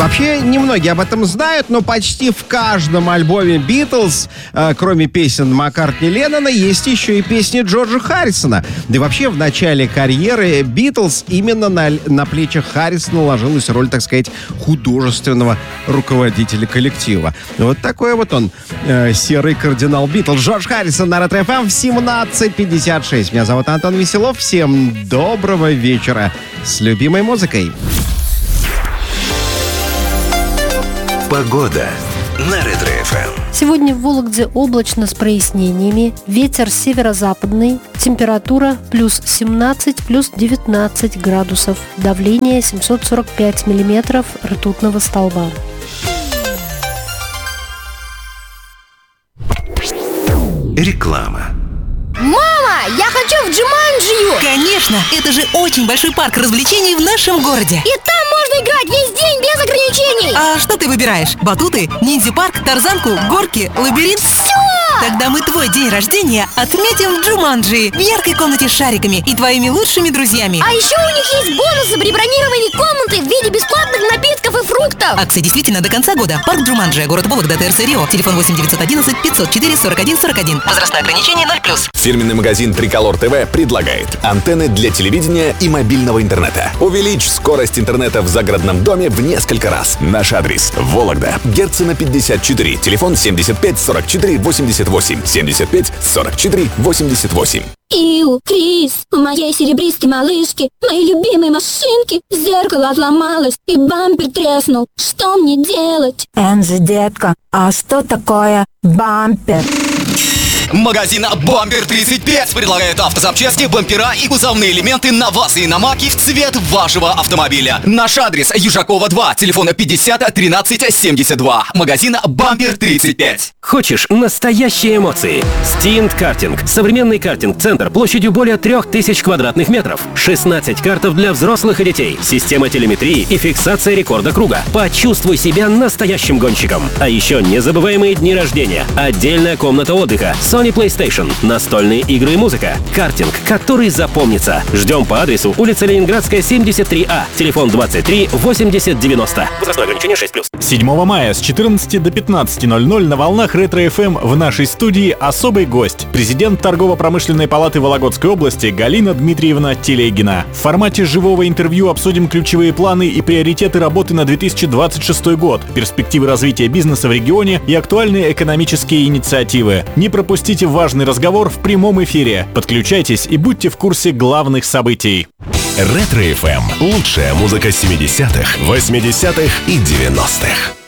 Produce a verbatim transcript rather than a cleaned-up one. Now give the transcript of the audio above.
Вообще, немногие об этом знают, но почти в каждом альбоме Битлз, э, кроме песен Маккартни и Леннона, есть еще и песни Джорджа Харрисона. Да и вообще, в начале карьеры Битлз именно на, на плечах Харрисона ложилась роль, так сказать, художественного руководителя коллектива. Вот такой вот он, э, серый кардинал Битлз. Джордж Харрисон на Ретро эф эм в семнадцать пятьдесят шесть. Меня зовут Антон Веселов. Всем доброго вечера с любимой музыкой. Погода на Ретро эф эм. Сегодня в Вологде облачно с прояснениями. Ветер северо-западный. Температура плюс семнадцать, плюс девятнадцать градусов. Давление семьсот сорок пять миллиметров ртутного столба. Реклама. Мама, я хочу в Джуманджию! Конечно, это же очень большой парк развлечений в нашем городе. И там можно играть весь день без ограничений. А что ты выбираешь? Батуты, ниндзя-парк, тарзанку, горки, лабиринт? Все! Тогда мы твой день рождения отметим в Джуманджи, в яркой комнате с шариками и твоими лучшими друзьями. А еще у них есть бонусы при бронировании комнаты в виде бесплатных напитков и фруктов. Акция действительно до конца года. Парк Джуманджи, город Вологда, ТРЦ Рио. Телефон восемь девятьсот одиннадцать пятьсот четыре сорок один сорок один. Возрастное ограничение ноль плюс. Фирменный магазин Триколор ТВ предлагает антенны для телевидения и мобильного интернета. Увеличь скорость интернета в загородном доме в несколько раз. Наш адрес: Вологда, Герцена пятьдесят четыре. Телефон семьдесят пять сорок четыре восемьдесят восемь. семьдесят пять сорок четыре восемьдесят восемь. Иу, Крис, у моей серебристой малышки, моей любимой машинки, зеркало отломалось и бампер треснул. Что мне делать? Энзи, детка, а что такое бампер? Магазин Бампер тридцать пять предлагает автозапчасти, бампера и кузовные элементы на вас и иномарки в цвет вашего автомобиля. Наш адрес: Южакова два, телефон пятьдесят тринадцать семьдесят два. Магазин Бампер тридцать пять. Хочешь настоящие эмоции? Стинт Картинг. Современный картинг-центр площадью более трех тысяч квадратных метров. шестнадцать картов для взрослых и детей. Система телеметрии и фиксация рекорда круга. Почувствуй себя настоящим гонщиком. А еще незабываемые дни рождения. Отдельная комната отдыха. Sony PlayStation, настольные игры и музыка. Картинг, который запомнится. Ждем по адресу улица Ленинградская, семьдесят три А. Телефон двадцать три восемьдесят девяносто. Возрастное ограничение шесть плюс. седьмого мая с четырнадцати до пятнадцати ноль ноль на волнах Ретро эф эм в нашей студии особый гость. Президент Торгово-промышленной палаты Вологодской области Галина Дмитриевна Телегина. В формате живого интервью обсудим ключевые планы и приоритеты работы на две тысячи двадцать шестой год, перспективы развития бизнеса в регионе и актуальные экономические инициативы. Не пропустите важный разговор в прямом эфире. Подключайтесь и будьте в курсе главных событий. Ретро эф эм. Лучшая музыка семидесятых, восьмидесятых и девяностых.